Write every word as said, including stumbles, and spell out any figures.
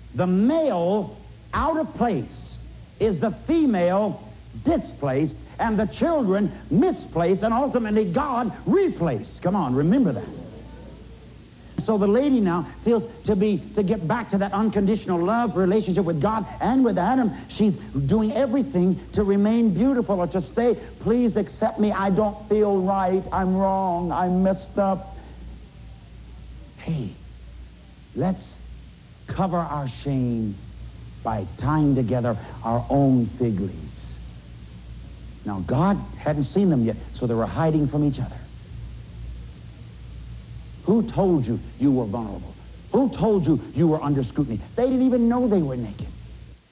The male out of place is the female displaced, and the children misplaced, and ultimately God replaced. Come on, remember that. So the lady now feels to be to get back to that unconditional love relationship with God and with Adam. She's doing everything to remain beautiful or to stay. Please accept me. I don't feel right. I'm wrong. I'm messed up. Hey, let's cover our shame by tying together our own fig leaves. Now, God hadn't seen them yet, so they were hiding from each other. Who told you you were vulnerable? Who told you you were under scrutiny? They didn't even know they were naked.